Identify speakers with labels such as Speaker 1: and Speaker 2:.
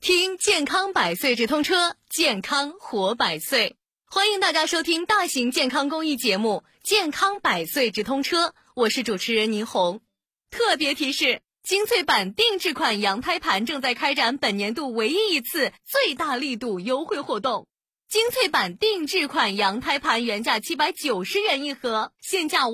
Speaker 1: 听健康百岁直通车，健康活百岁。欢迎大家收听大型健康公益节目《健康百岁直通车》，我是主持人倪红。特别提示，精粹版定制款羊胎盘正在开展本年度唯一一次最大力度优惠活动。精粹版定制款羊胎盘原价790元一盒，现价